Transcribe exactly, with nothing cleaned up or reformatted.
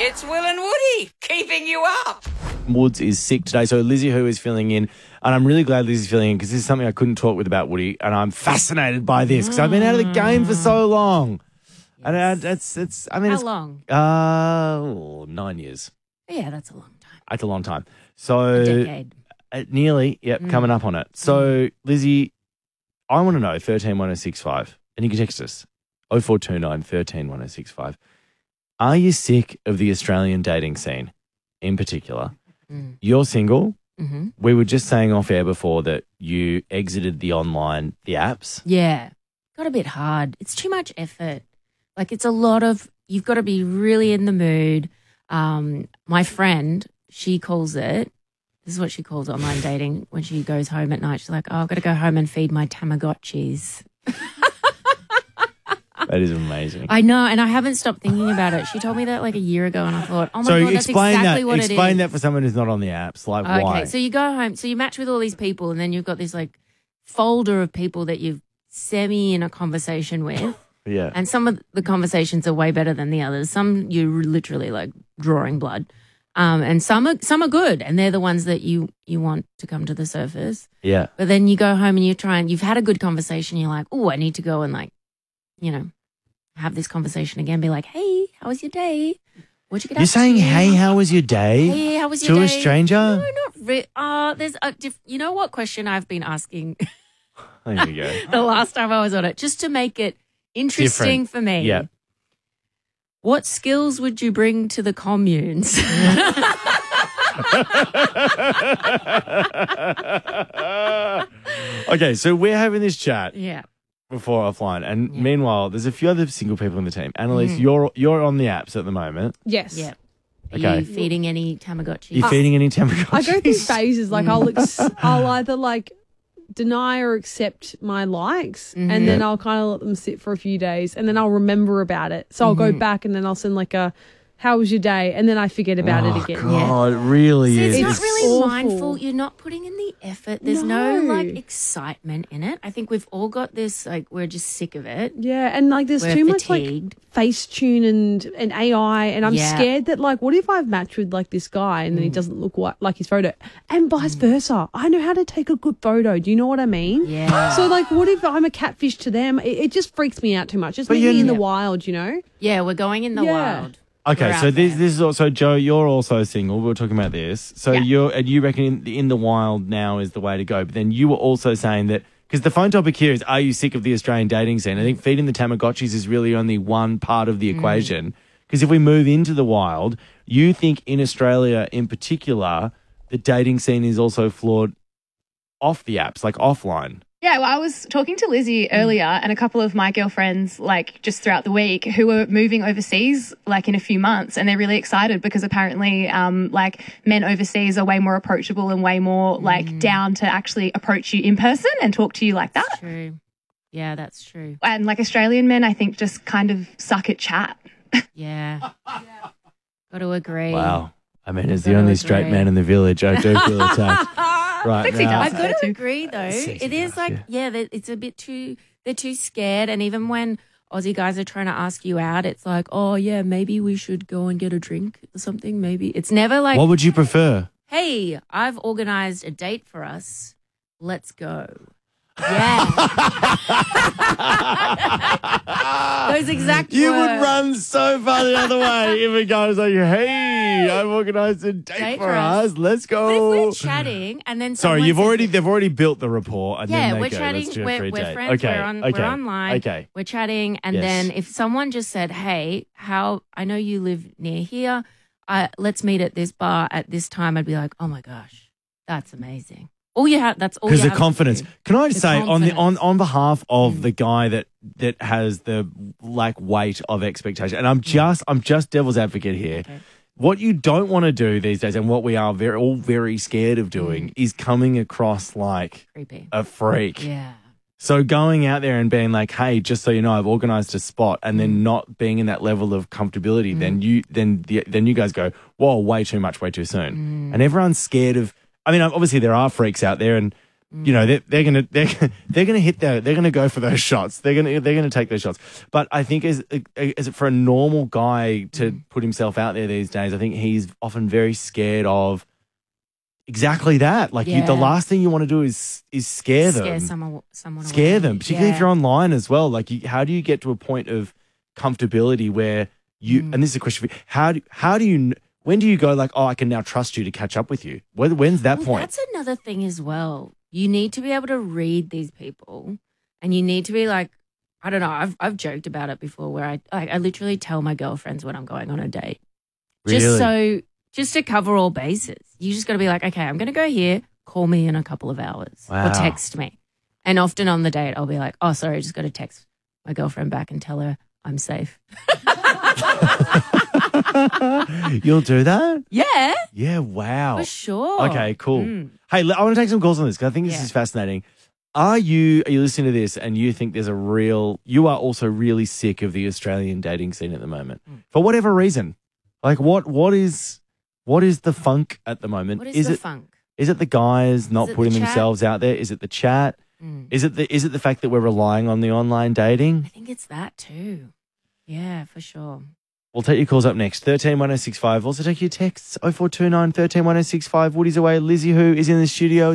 It's Will and Woody keeping you up. Woods is sick today, so Lizzie Who is filling in, and I'm really glad Lizzie's filling in because this is something I couldn't talk with about Woody, and I'm fascinated by this because I've been out of the game for so long. Yes. And uh, it's, it's, I mean, How it's, long? Uh, oh, nine years. Yeah, that's a long time. That's a long time. So, A decade. Uh, nearly, yep, Mm. coming up on it. So, mm. Lizzie, I want to know, thirteen one oh six five, and you can text us, oh four two nine, one three, one oh six five. Are you sick of the Australian dating scene in particular? Mm. You're single. Mm-hmm. We were just saying off air before that you exited the online, the apps. Yeah. Got a bit hard. It's too much effort. Like it's a lot of, you've got to be really in the mood. Um, my friend, she calls it, this is what she calls online dating when she goes home at night. She's like, oh, I've got to go home and feed my Tamagotchis. That is amazing. I know, and I haven't stopped thinking about it. She told me that like a year ago, and I thought, oh my so God, that's explain exactly that, what it is. Explain that for someone who's not on the apps. Like, okay, why? So you go home, so you match with all these people, and then you've got this like folder of people that you've semi in a conversation with. Yeah. And some of the conversations are way better than the others. Some you're literally like drawing blood. Um, and some are some are good, and they're the ones that you you want to come to the surface. Yeah. But then you go home and you try and you've had a good conversation. You're like, oh, I need to go and like, you know, have this conversation again. Be like, hey, how was your day? What'd you get You're up saying, to? hey, how was your day? Hey, how was your to day? a stranger? No, not really. Uh, there's a diff- you know what question I've been asking There you go. the last time I was on it, just to make it interesting Different. for me. Yeah. What skills would you bring to the communes? Okay, so we're having this chat Yeah. before offline, and Yeah. meanwhile, there's a few other single people in the team. Annalise, Mm. you're you're on the apps at the moment. Yes. Yeah. Are Okay. you feeding any Tamagotchis? You're feeding any Tamagotchis? I go through phases. Like I'll ex- I'll either like deny or accept my likes, Mhm. and then Yeah. I'll kind of let them sit for a few days, and then I'll remember about it. So I'll go Mhm. back, and then I'll send like a, "How was your day?" and then I forget about oh, it again. God, it really See, is. it's not It's really awful. mindful. You're not putting in the effort. There's no. No. like excitement in it. I think we've all got this, like, we're just sick of it. Yeah, and like there's We're too much like fatigued. Facetune and and A I, and I'm Yeah. scared that like, what if I've matched with like this guy and then he doesn't look what, like his photo, and vice versa. I know how to take a good photo. Do you know what I mean? Yeah. So like, what if I'm a catfish to them? It, it just freaks me out too much. Just But meet you- me in the Yeah. wild, you know? Yeah, we're going in the Yeah. wild. Okay, We're so out this there. this is also Joe. You're also single. We were talking about this. So Yeah. you're and you reckon in, in the wild now is the way to go. But then you were also saying that because the phone topic here is, are you sick of the Australian dating scene? I think feeding the Tamagotchis is really only one part of the equation. Because if we move into the wild, you think in Australia in particular, the dating scene is also flawed off the apps, like offline. Yeah, well, I was talking to Lizzie earlier and a couple of my girlfriends, like just throughout the week, who were moving overseas, like in a few months, and they're really excited because apparently, um, like men overseas are way more approachable and way more like down to actually approach you in person and talk to you like that. That's true. Yeah, that's true. And like Australian men, I think just kind of suck at chat. Yeah. Got to agree. Wow. I mean, as Gotta the only straight agree. man in the village, I do feel attacked right Sexy now. I've got to too. agree, though. Sexy It is does, like, yeah. yeah, that it's a bit too, they're too scared. And even when Aussie guys are trying to ask you out, it's like, oh, yeah, maybe we should go and get a drink or something. Maybe it's never like, What would you prefer? hey, I've organized a date for us. Let's go. Yeah. Those exact You words. would run so far the other way if it goes like, hey, I've organised a date, Date for for us. us. Let's But if go. we're chatting and then Sorry, someone you've says- already they've already built the rapport and yeah, then they we're go, chatting. let's do a We're, free we're date. friends. Okay, We're on. okay, We're online. Okay. We're chatting, and Yes. then if someone just said, "Hey, how I know you live near here, uh, let's meet at this bar at this time," I'd be like, "Oh my gosh, that's amazing." All you have. That's all. Because you the have confidence. To do. Can I just The say on the on confidence. on behalf of Mm. the guy that that has the like weight of expectation, and Mm. I'm just I'm just devil's advocate here. Okay. What you don't want to do these days, and what we are very all very scared of doing, is coming across like Creepy. a freak. Yeah. So going out there and being like, "Hey, just so you know, I've organised a spot," and Mm. then not being in that level of comfortability, then you then the, then you guys go, "Whoa, way too much, way too soon," Mm. and everyone's scared of. I mean, obviously there are freaks out there, and you know, they're, they're gonna they're gonna- they're gonna hit their they're gonna go for those shots. They're gonna they're gonna take those shots. But I think as as for a normal guy to Mm. put himself out there these days, I think he's often very scared of exactly that. Like you, the Yeah. last thing you want to do is is scare them, Scare someone, someone scare away. them, particularly if Yeah. you're online as well. Like, you, how do you get to a point of comfortability where you? Mm. And this is a question for you: How do how do you? kn- When do you go like, oh, I can now trust you to catch up with you? When, when's that Well, point? That's another thing as well. You need to be able to read these people, and you need to be like, I don't know. I've I've joked about it before, where I I, I literally tell my girlfriends when I'm going on a date, Really? just so just to cover all bases. You just got to be like, okay, I'm going to go here. Call me in a couple of hours Wow. or text me. And often on the date, I'll be like, oh, sorry, I just got to text my girlfriend back and tell her I'm safe. You'll do that? Yeah, Yeah. Wow. for sure. Okay, cool. Mm. Hey, l- I want to take some calls on this because I think this Yeah. is fascinating. Are you are you listening to this and you think there's a real you are also really sick of the Australian dating scene at the moment Mm. for whatever reason? Like what what is what is the funk at the moment? What is, the it funk? is it the guys not it the putting chat? themselves out there? Is it the chat? Mm. Is it the is it the fact that we're relying on the online dating? I think it's that too. Yeah, for sure. We'll take your calls up next. thirteen one oh six five. Also take your texts oh four two nine, one three one oh six five. Woody's away. Lizzie, who is in the studio.